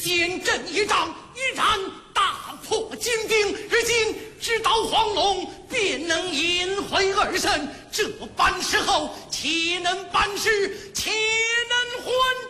先阵一仗，一战大破金兵，如今直捣黄龙，便能引回二神。这般时候，且能办事，且能还